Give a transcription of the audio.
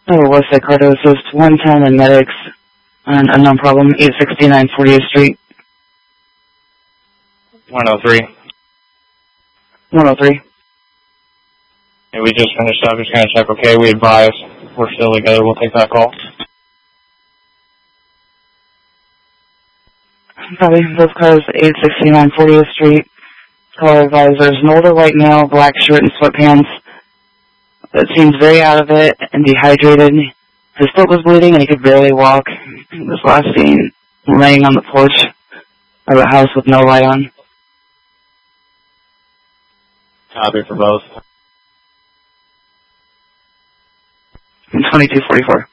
Oh, Westside Cardo Assist, 110 and medics, and unknown problem, 869 40th Street. 103. 103. Hey, we just finished up. Just going to check. Okay, we advise we're still together. We'll take that call. Probably both cars, 869 40th Street. Caller advisors, an older white male, black shirt and sweatpants. That seems very out of it and dehydrated. His foot was bleeding and he could barely walk. He was last seen laying on the porch of a house with no light on. Copy for both. 2244.